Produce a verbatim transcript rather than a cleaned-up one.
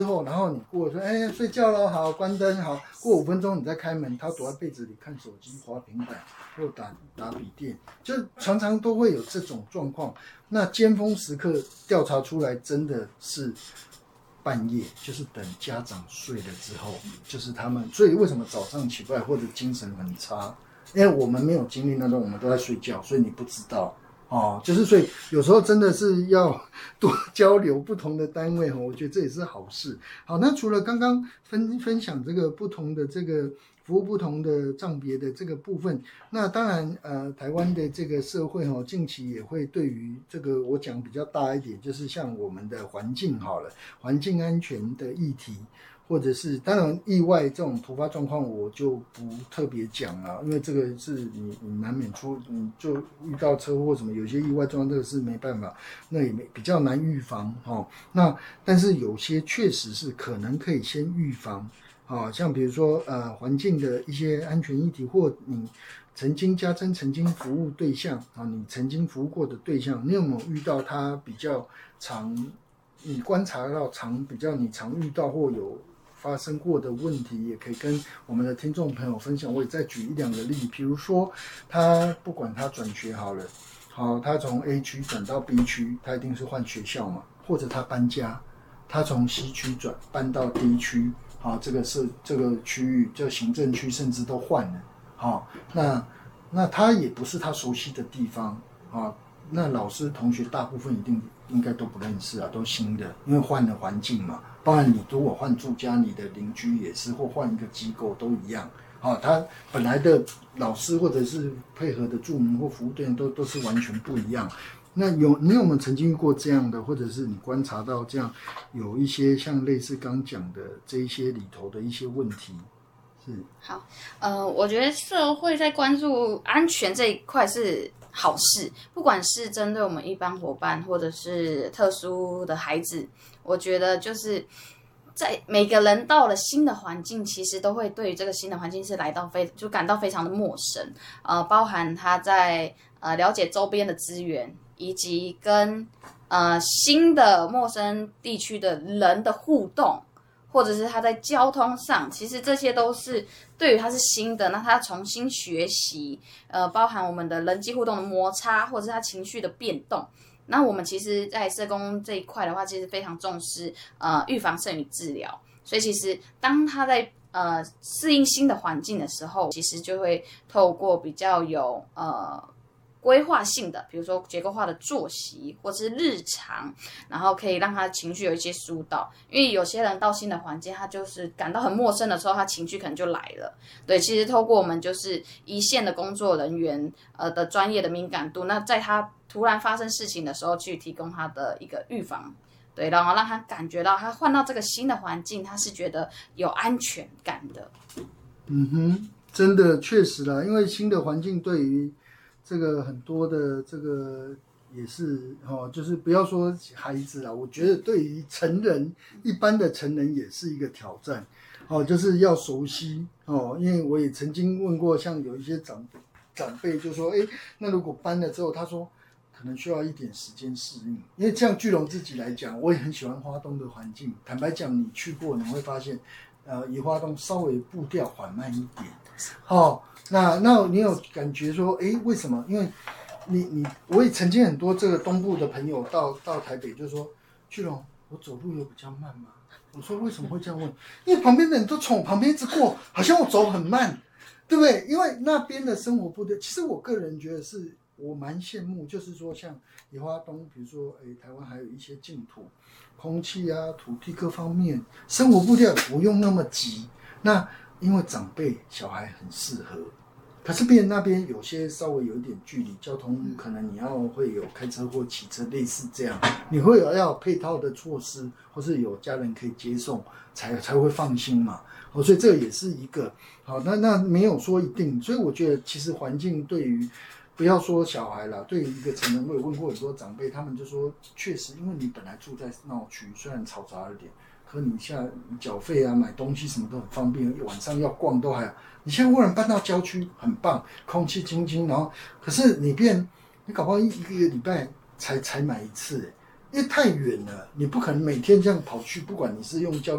之后，然后你过说，哎，睡觉了，好，关灯，好，过五分钟你再开门，他躲在被子里看手机、滑平板或打打笔电，就常常都会有这种状况。那尖峰时刻调查出来，真的是半夜，就是等家长睡了之后，就是他们，所以为什么早上起不来或者精神很差？因为我们没有经历那种，我们都在睡觉，所以你不知道。哦，就是所以有时候真的是要多交流不同的单位，我觉得这也是好事。好，那除了刚刚分分享这个不同的这个服务不同的账别的这个部分，那当然呃，台湾的这个社会哦，近期也会对于这个我讲比较大一点，就是像我们的环境好了，环境安全的议题。或者是当然意外这种突发状况我就不特别讲了，因为这个是你你难免出你就遇到车祸什么有些意外状况，这个是没办法，那也没比较难预防哦。那但是有些确实是可能可以先预防啊、哦，像比如说呃环境的一些安全议题，或你曾经家珍曾经服务对象啊、哦，你曾经服务过的对象，你有没有遇到他比较常你观察到常比较你常遇到或有发生过的问题，也可以跟我们的听众朋友分享。我也再举一两个例，比如说他不管他转学好了，好，他从 A 区转到 B 区，他一定是换学校嘛，或者他搬家，他从 C 区转搬到 D 区，好，这个是这个区域，这个行政区甚至都换了，好，那那他也不是他熟悉的地方啊，那老师同学大部分一定应该都不认识啊，都新的，因为换了环境嘛。当然，你如果换住家，你的邻居也是，或换一个机构都一样。好、哦，他本来的老师或者是配合的住民或服务对象都都是完全不一样。那有你有没有曾经遇过这样的，或者是你观察到这样有一些像类似刚讲的这一些里头的一些问题？是好，呃，我觉得社会在关注安全这一块是好事，不管是针对我们一般伙伴，或者是特殊的孩子，我觉得就是在每个人到了新的环境，其实都会对于这个新的环境是来到非就感到非常的陌生，呃，包含他在呃了解周边的资源，以及跟呃新的陌生地区的人的互动。或者是他在交通上，其实这些都是对于他是新的，那他重新学习，呃，包含我们的人际互动的摩擦，或者是他情绪的变动。那我们其实，在社工这一块的话，其实非常重视呃预防胜于治疗，所以其实当他在呃适应新的环境的时候，其实就会透过比较有呃。规划性的，比如说结构化的作息，或是日常，然后可以让他情绪有一些疏导。因为有些人到新的环境，他就是感到很陌生的时候，他情绪可能就来了。对，其实透过我们就是一线的工作人员呃的专业的敏感度，那在他突然发生事情的时候，去提供他的一个预防。对，然后让他感觉到他换到这个新的环境，他是觉得有安全感的。 嗯哼，真的确实啦，因为新的环境对于这个很多的这个也是哦，就是不要说孩子啦，我觉得对于成人一般的成人也是一个挑战哦，就是要熟悉哦，因为我也曾经问过，像有一些长长辈就说，哎，那如果搬了之后，他说可能需要一点时间适应，因为像巨龙自己来讲，我也很喜欢花东的环境。坦白讲，你去过你会发现，呃，宜花东稍微步调缓慢一点，哦。那那你有感觉说，哎，为什么？因为你你我也曾经很多这个东部的朋友到到台北，就说巨龙，我走路有比较慢吗？我说为什么会这样问？因为旁边的人都从我旁边一直过，好像我走很慢，对不对？因为那边的生活步调，其实我个人觉得是我蛮羡慕，就是说像宜花东，比如说哎，台湾还有一些净土，空气啊、土地各方面，生活步调不用那么急。那因为长辈小孩很适合。可是别人那边有些稍微有一点距离，交通可能你要会有开车或骑车类似这样，你会有要有配套的措施，或是有家人可以接送，才才会放心嘛。哦，所以这个也是一个好，那那没有说一定，所以我觉得其实环境对于不要说小孩啦，对于一个成人，我有问过很多长辈，他们就说确实，因为你本来住在闹区，虽然嘈杂一点。可你现在缴费啊、买东西什么都很方便，晚上要逛都还好。你现在忽然搬到郊区，很棒，空气清新，然后可是你变，你搞不好一一个礼拜才才买一次，因为太远了，你不可能每天这样跑去，不管你是用交